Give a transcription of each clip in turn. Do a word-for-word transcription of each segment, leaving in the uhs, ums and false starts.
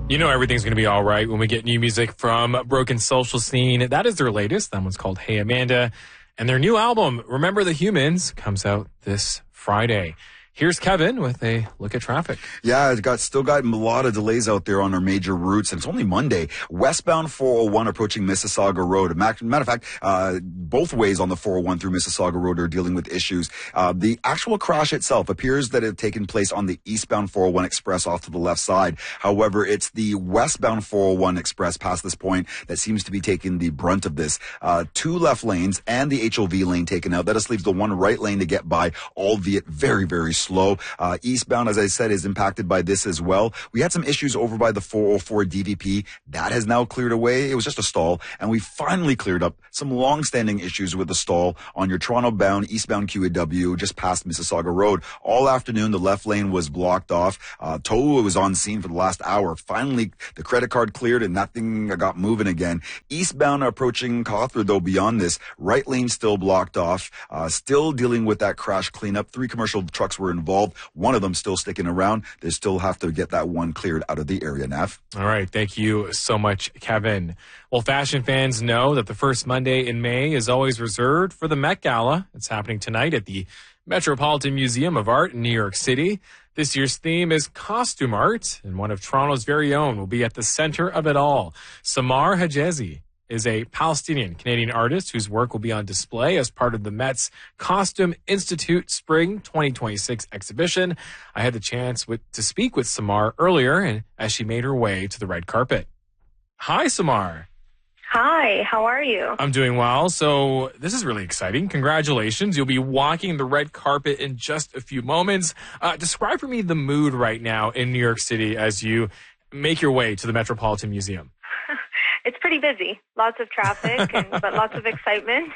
You know everything's going to be all right when we get new music from Broken Social Scene. That is their latest. That one's called Hey Amanda. And their new album, Remember the Humans, comes out this Friday. Here's Kevin with a look at traffic. Yeah, it's got still got a lot of delays out there on our major routes, and it's only Monday. Westbound four oh one approaching Mississauga Road. Matter of fact, uh, both ways on the four oh one through Mississauga Road are dealing with issues. Uh, the actual crash itself appears that it had taken place on the eastbound four oh one Express off to the left side. However, it's the westbound four oh one Express past this point that seems to be taking the brunt of this. Uh, two left lanes and the H O V lane taken out. That just leaves the one right lane to get by, albeit very, very slow. Slow. Uh, eastbound, as I said, is impacted by this as well. We had some issues over by the four oh four D V P. That has now cleared away. It was just a stall. And we finally cleared up some long-standing issues with the stall on your Toronto-bound, eastbound Q A W, just past Mississauga Road. All afternoon, the left lane was blocked off. Uh, Tohu was on scene for the last hour. Finally, the credit card cleared and that thing got moving again. Eastbound approaching Cawthra, though, beyond this, right lane still blocked off. Uh, still dealing with that crash cleanup. Three commercial trucks were involved. One of them still sticking around. They still have to get that one cleared out of the area, Nav. All right. Thank you so much, Kevin. Well, fashion fans know that the first Monday in May is always reserved for the Met Gala. It's happening tonight at the Metropolitan Museum of Art in New York City. This year's theme is costume art, and one of Toronto's very own will be at the center of it all. Samar Hajezi is a Palestinian-Canadian artist whose work will be on display as part of the Met's Costume Institute Spring twenty twenty-six exhibition. I had the chance with, to speak with Samar earlier and as she made her way to the red carpet. Hi, Samar. Hi, how are you? I'm doing well. So this is really exciting. Congratulations. You'll be walking the red carpet in just a few moments. Uh, describe for me the mood right now in New York City as you make your way to the Metropolitan Museum. It's pretty busy. Lots of traffic, and, but lots of excitement.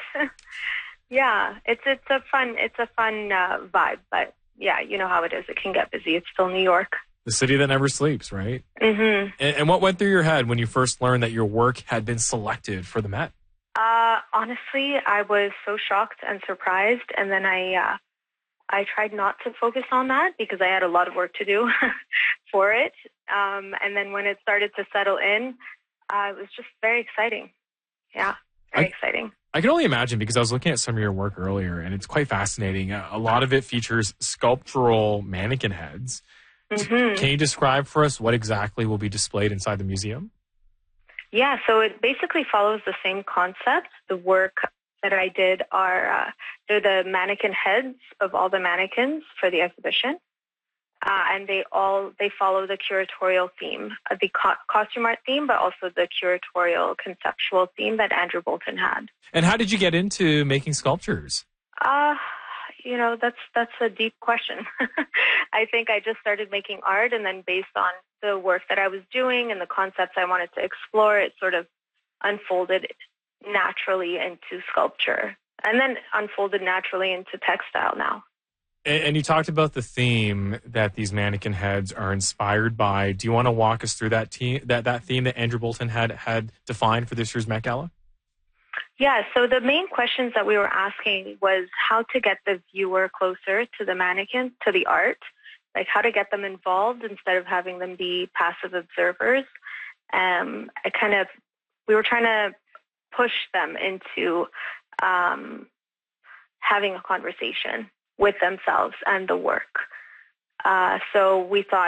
Yeah, it's it's a fun it's a fun uh, vibe. But yeah, you know how it is. It can get busy. It's still New York. The city that never sleeps, right? Mm-hmm. And, and what went through your head when you first learned that your work had been selected for the Met? Uh, honestly, I was so shocked and surprised, and then I uh, I tried not to focus on that because I had a lot of work to do for it. Um, and then when it started to settle in, Uh, it was just very exciting. Yeah, very I, exciting. I can only imagine because I was looking at some of your work earlier, and it's quite fascinating. A, a lot of it features sculptural mannequin heads. Mm-hmm. Can you describe for us what exactly will be displayed inside the museum? Yeah, so it basically follows the same concept. The work that I did are, uh, they're the mannequin heads of all the mannequins for the exhibition. Uh, and they all, they follow the curatorial theme, uh, the co- costume art theme, but also the curatorial conceptual theme that Andrew Bolton had. And how did you get into making sculptures? Uh, you know, that's, that's a deep question. I think I just started making art, and then based on the work that I was doing and the concepts I wanted to explore, it sort of unfolded naturally into sculpture, and then unfolded naturally into textile now. And you talked about the theme that these mannequin heads are inspired by. Do you want to walk us through that, te- that, that theme that Andrew Bolton had, had defined for this year's Met Gala? Yeah, so the main questions that we were asking was how to get the viewer closer to the mannequins, to the art, like how to get them involved instead of having them be passive observers. Um, I kind of, we were trying to push them into um, having a conversation with themselves and the work. Uh, so we thought